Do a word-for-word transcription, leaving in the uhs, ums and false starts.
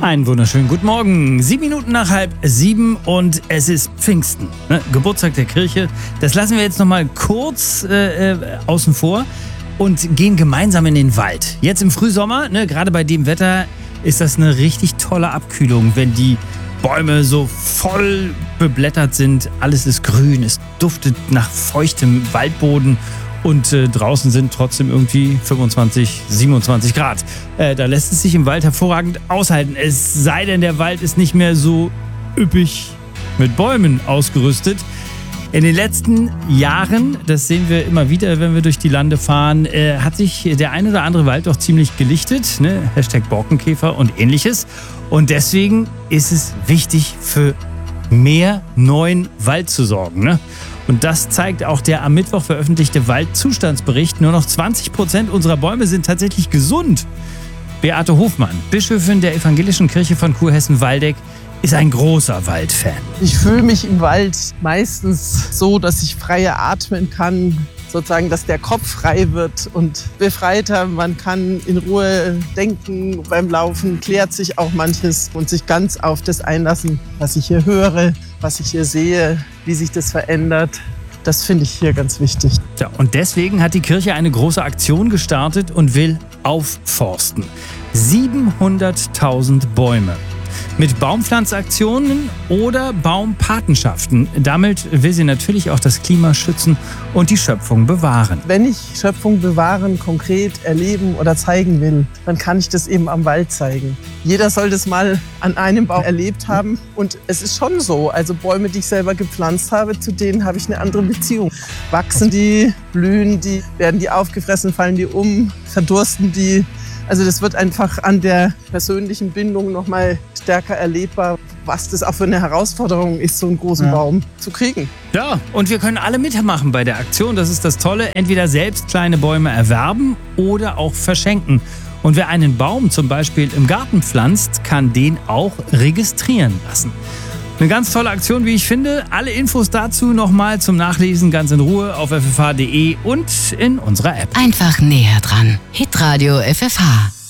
Einen wunderschönen guten Morgen. Sieben Minuten nach halb sieben und es ist Pfingsten, ne? Geburtstag der Kirche. Das lassen wir jetzt noch mal kurz äh, außen vor und gehen gemeinsam in den Wald. Jetzt im Frühsommer, ne, gerade bei dem Wetter, ist das eine richtig tolle Abkühlung, wenn die Bäume so voll beblättert sind. Alles ist grün, es duftet nach feuchtem Waldboden. Und äh, draußen sind trotzdem irgendwie fünfundzwanzig, siebenundzwanzig Grad. Äh, da lässt es sich im Wald hervorragend aushalten. Es sei denn, der Wald ist nicht mehr so üppig mit Bäumen ausgerüstet. In den letzten Jahren, das sehen wir immer wieder, wenn wir durch die Lande fahren, äh, hat sich der ein oder andere Wald doch ziemlich gelichtet. Ne? Hashtag Borkenkäfer und ähnliches. Und deswegen ist es wichtig, für mehr neuen Wald zu sorgen. Ne? Und das zeigt auch der am Mittwoch veröffentlichte Waldzustandsbericht. Nur noch zwanzig Prozent unserer Bäume sind tatsächlich gesund. Beate Hofmann, Bischöfin der Evangelischen Kirche von Kurhessen-Waldeck, ist ein großer Waldfan. Ich fühle mich im Wald meistens so, dass ich freier atmen kann, sozusagen, dass der Kopf frei wird und befreiter. Man kann in Ruhe denken beim Laufen, klärt sich auch manches und sich ganz auf das einlassen, was ich hier höre, was ich hier sehe, wie sich das verändert. Das finde ich hier ganz wichtig. Ja, und deswegen hat die Kirche eine große Aktion gestartet und will aufforsten. siebenhunderttausend Bäume. Mit Baumpflanzaktionen oder Baumpatenschaften. Damit will sie natürlich auch das Klima schützen und die Schöpfung bewahren. Wenn ich Schöpfung bewahren, konkret erleben oder zeigen will, dann kann ich das eben am Wald zeigen. Jeder soll das mal an einem Baum erlebt haben. Und es ist schon so, also Bäume, die ich selber gepflanzt habe, zu denen habe ich eine andere Beziehung. Wachsen die, blühen die, werden die aufgefressen, fallen die um, verdursten die. Also das wird einfach an der persönlichen Bindung noch mal stärker erlebbar, was das auch für eine Herausforderung ist, so einen großen ja. Baum zu kriegen. Ja, und wir können alle mitmachen bei der Aktion. Das ist das Tolle. Entweder selbst kleine Bäume erwerben oder auch verschenken. Und wer einen Baum zum Beispiel im Garten pflanzt, kann den auch registrieren lassen. Eine ganz tolle Aktion, wie ich finde. Alle Infos dazu nochmal zum Nachlesen ganz in Ruhe auf f f h punkt d e und in unserer App. Einfach näher dran. Hitradio F F H.